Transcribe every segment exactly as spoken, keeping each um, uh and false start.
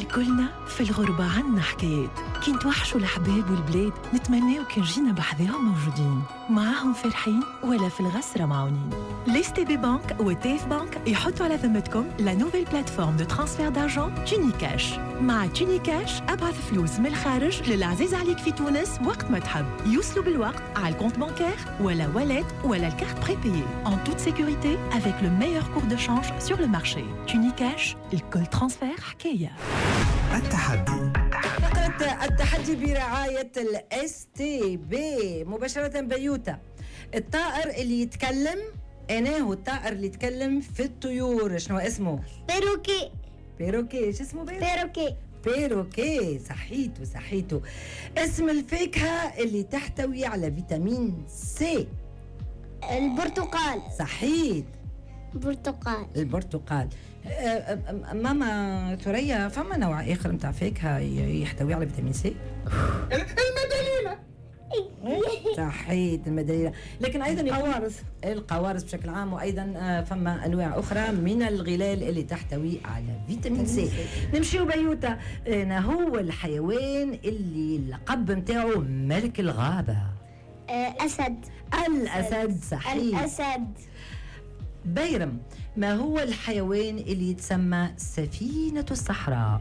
كلنا في الغربة عنا حكايات، كي نتوحشوا الأحباب والبلاد نتمناو كان جينا بحذاهم موجودين، معاهم فرحين ولا في الغسرة معونين. ليس تي بي بانك و تي اف بانك يحطوا على ذمتكم لا نوفيل بلاتفورم دو ترانسفير دارجون تونيكاش. مع تونيكاش ابعث فلوس من الخارج للعزيز عليك في تونس وقت ما تحب، يوصلوا بالوقت على الكونت بانكير ولا واليت ولا الكارت بريبيي en toute sécurité avec le meilleur cours de change sur le marché. تونيكاش الكل ترانسفير حكاية. التحدي فقرة التحدي برعاية الاس تي بي مباشرة بيوتا. الطائر اللي يتكلم أنا هو الطائر اللي يتكلم في الطيور، شنو اسمه؟ بيروكي. بيروكي. شو اسمه بيروكي؟ بيروكي بيروكي. صحيتو صحيتو. اسم الفاكهة اللي تحتوي على فيتامين سي؟ البرتقال. صحيت. برتقال. البرتقال. ماما ثريا، فما نوع اخر متاع فاكهه يحتوي على فيتامين سي؟ المدليله. صحيت المدليله، لكن ايضا القوارص القوارص بشكل عام، وايضا فما انواع اخرى من الغلال اللي تحتوي على فيتامين سي. نمشيو بيوتا. أنا هو الحيوان اللي اللقب نتاعو ملك الغابه؟ أسد. الاسد. صحيح الأسد. بيرم، ما هو الحيوان اللي يتسمى سفينة الصحراء؟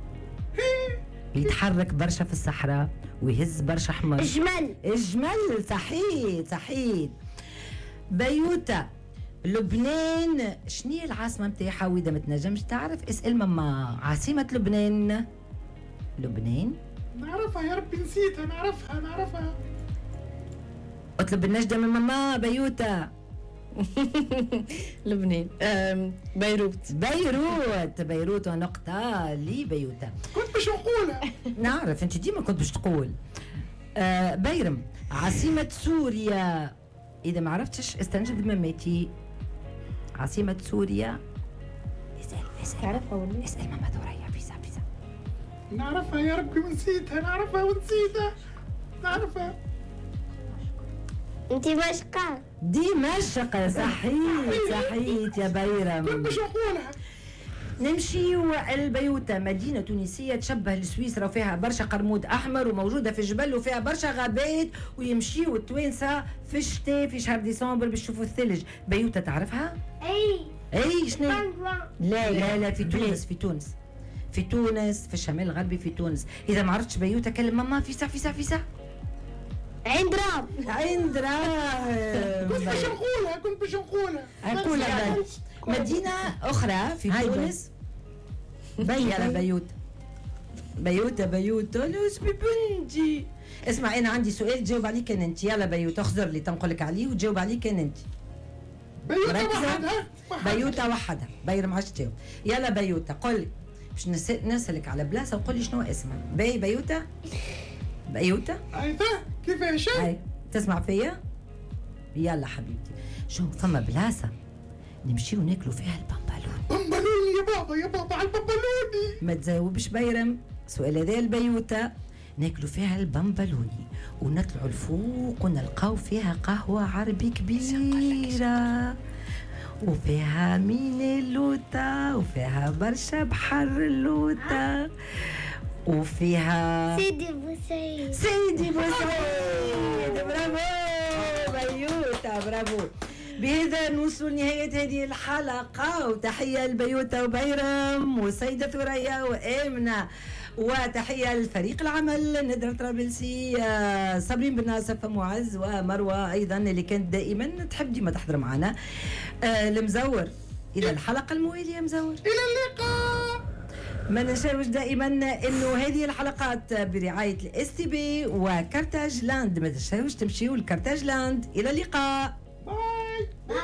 يتحرك برشا في الصحراء ويهز برشا حمر. الجمل. الجمل. صحيح صحيح. بيوتا، لبنان شنية العاصمة متاعها؟ وإذا ما تنجمش تعرف اسأل ماما. عاصمة لبنان؟ لبنان نعرفها يا ربي، نسيتها. نعرفها نعرفها اطلب النجدة من ماما. بيوتا. لبنان. بيروت. بيروت. بيروت ونقطة لبيوتا. كنت باش نقولها. نعرف انت ديما كنت باش تقول. آه بيرم، عاصمة سوريا؟ إذا ما عرفتش استنجد مماتي. عاصمة سوريا؟ اسأل اسأل تعرفها ولا؟ اسأل ماما ثريا. بيسا بيسا. نعرفها يا ربي ونسيتها. نعرفها ونسيتها. نعرفها. انتي مشقة. دمشق. صحيت صحيت يا كنت بيرم. باش نقولها. نمشيو البيوتا، مدينة تونسية تشبه لسويسرا وفيها برشا قرمود أحمر وموجودة في الجبل وفيها برشا غابات، ويمشيو التوانسة في الشتاء في شهر ديسمبر باش يشوفوا الثلج. بيوتا تعرفها؟ اي. اي شنو؟ لا لا لا في تونس في تونس في تونس في الشمال الغربي في تونس. إذا ما عرفتش بيوتا كلم ماما. في ساعة في ساعة في ساعة. عين درام. عين دراهم. كنت باش نقولها. كنت باش نقولها. نقولها. مدينة أخرى في تونس. بيا بيوتا. بيوتا بيوتا لوس ببنتي. اسمع، أنا عندي سؤال تجاوب عليه كان أنت. يلا بيوتا اخزر اللي تنقلك عليه وتجاوب عليه كان أنت. بيوتا مركزة؟ وحدها. بيوتا وحدها. بير ما عادش تجاوب. يلا بيوتا قولي، باش نس- نسألك على بلاصة وقولي شنو اسمها. باي بيوتا. بيوتا. عيطة كيفاش؟ هاي تسمع فيا؟ يلا حبيبتي، شوف فما بلاصة نمشيو ناكلوا فيها البمبالون. بمبلوني يا بابا يا بابا على البمبلوني. ما تجاوبش بيرم، سؤال هذا البيوتة. ناكلوا فيها البمبلوني ونطلعوا الفوق ونلقاو فيها قهوة عربي كبيرة وفيها ميني اللوطة وفيها برشا بحر اللوطة وفيها سيدي بوسعيد. سيدي بوسعيد. برافو بيوتا برافو. بهذا نوصل نهاية هذه الحلقة، وتحية لبيوتا وبيرم وسيدة ثريا وآمنة، وتحية لفريق العمل ندرة طرابلسي، صابرين بن ناصف معز ومروة أيضا اللي كانت دائما تحب ديما تحضر معنا. آه المزور، إلى الحلقة الموالية مزور. إلى اللقاء. ما ننساوش دائما انه هذه الحلقات برعايه الاس تي بي وكارتاج لاند. ما تنساوش تمشيوا لكارتاج لاند. الى اللقاء. باي.